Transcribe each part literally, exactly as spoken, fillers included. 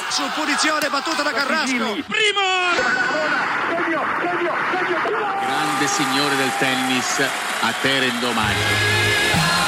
Su punizione battuta da Carrasco. Primo! Grande signore del tennis a Teren domani.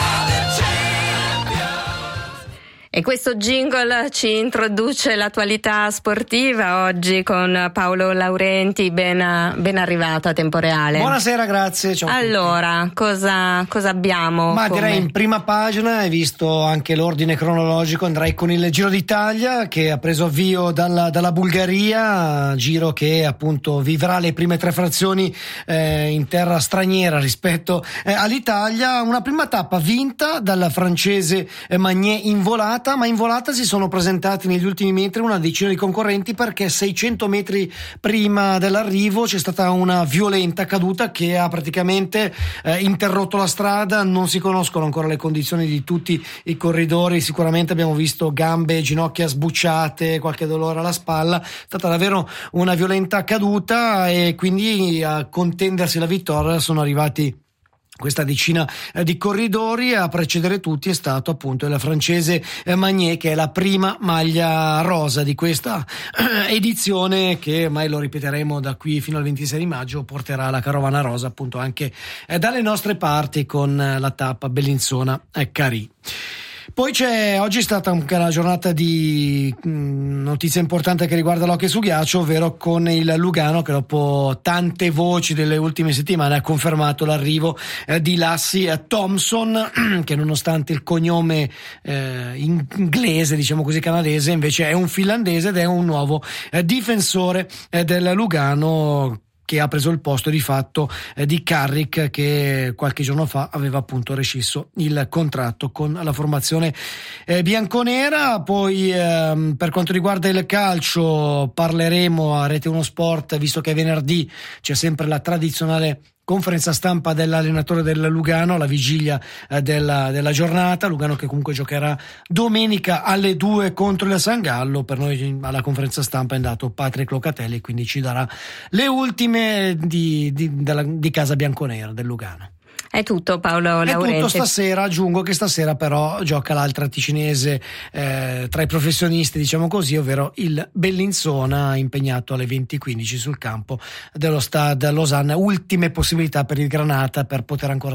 E questo jingle ci introduce l'attualità sportiva oggi con Paolo Laurenti, ben, ben arrivato a Tempo Reale. Buonasera, grazie. Ciao. Allora, cosa, cosa abbiamo? Ma come... direi in prima pagina, hai visto anche l'ordine cronologico, andrei con il Giro d'Italia che ha preso avvio dalla, dalla Bulgaria, giro che appunto vivrà le prime tre frazioni eh, in terra straniera rispetto eh, all'Italia. Una prima tappa vinta dal francese eh, Magnier in volata, ma in volata si sono presentati negli ultimi metri una decina di concorrenti, perché seicento metri prima dell'arrivo c'è stata una violenta caduta che ha praticamente eh, interrotto la strada. Non si conoscono ancora le condizioni di tutti i corridori, sicuramente abbiamo visto gambe, ginocchia sbucciate, qualche dolore alla spalla. È stata davvero una violenta caduta e quindi a contendersi la vittoria sono arrivati questa decina di corridori. A precedere tutti è stato appunto il francese Magnier, che è la prima maglia rosa di questa edizione, che mai lo ripeteremo da qui fino al ventisei di maggio, porterà la carovana rosa appunto anche dalle nostre parti con la tappa Bellinzona-Carì. Poi c'è, oggi è stata anche una giornata di mh, notizia importante che riguarda l'hockey su ghiaccio, ovvero con il Lugano che dopo tante voci delle ultime settimane ha confermato l'arrivo eh, di Lassie Thompson, che nonostante il cognome eh, inglese, diciamo così canadese, invece è un finlandese ed è un nuovo eh, difensore eh, del Lugano, che ha preso il posto di fatto eh, di Carrick, che qualche giorno fa aveva appunto rescisso il contratto con la formazione eh, bianconera. Poi ehm, per quanto riguarda il calcio parleremo a Rete uno Sport, visto che venerdì c'è sempre la tradizionale conferenza stampa dell'allenatore del Lugano alla vigilia eh, della, della giornata. Lugano che comunque giocherà domenica alle due contro il San Gallo. Per noi alla conferenza stampa è andato Patrick Locatelli, quindi ci darà le ultime di, di, della, di casa bianconera del Lugano. È tutto, Paolo Laurenti. È tutto stasera. Aggiungo che stasera però gioca l'altra ticinese eh, tra i professionisti, diciamo così, ovvero il Bellinzona, impegnato alle venti e quindici sul campo dello Stade Lausanne. Ultime possibilità per il Granata per poter ancora